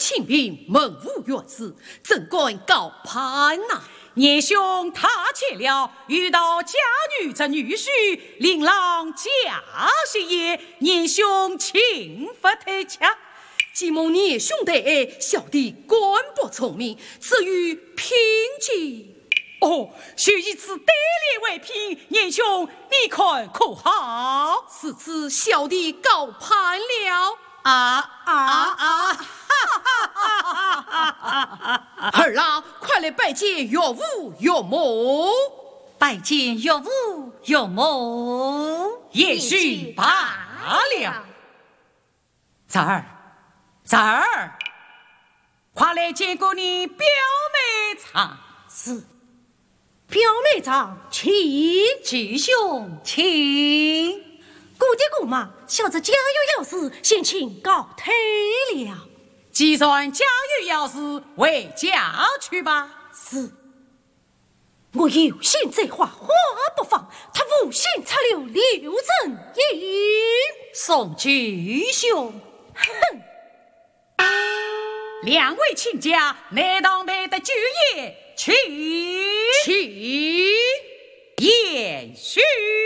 清平文武院士，怎敢高攀呐？ 聂兄踏前了，遇到家女之女婿，琳琅家事业，聂兄请勿推洽。 既蒙聂兄弟小弟官不聪明，赐予聘级。 哦，就以此得力为聘，聂兄你看可好？ 是此小弟高攀了。儿郎，快来拜见岳父岳母。 拜见岳父岳母， 也许罢了。崽儿，快来见过你表妹长。 是，表妹长，请。 吉兄，请。 姑爹姑妈，小子家有要事，先请告退了。 既然家有要事，回家去吧。 是。我有心在话，话不放，他无心插柳刘正英。 宋吉兄， 哼！ 两位亲家，乃当内的举业，请延续。